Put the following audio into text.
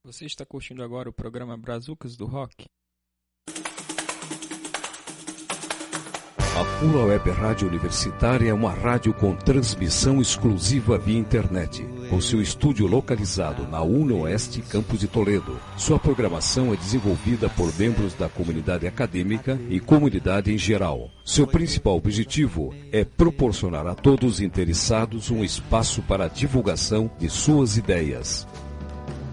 Você está curtindo agora o programa Brazucas do Rock? A Pula Web Rádio Universitária é uma rádio com transmissão exclusiva via internet, com seu estúdio localizado na UNOeste, Campus de Toledo. Sua programação é desenvolvida por membros da comunidade acadêmica e comunidade em geral. Seu principal objetivo é proporcionar a todos os interessados um espaço para a divulgação de suas ideias.